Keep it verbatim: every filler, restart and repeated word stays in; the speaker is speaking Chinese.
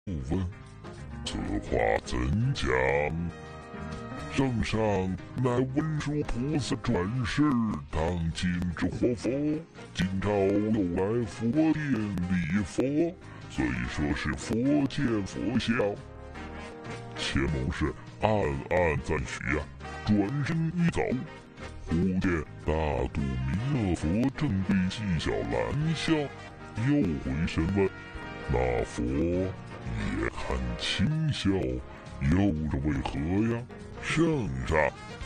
问，此话怎讲？圣上乃文殊菩萨转世，当今之活佛。今朝又来佛殿礼佛，所以说是佛见佛笑。且某是暗暗赞许呀、啊，转身一走，忽见大肚弥勒佛正对纪晓岚笑，又回身问：“那佛也看轻笑，又是为何呀？”圣上，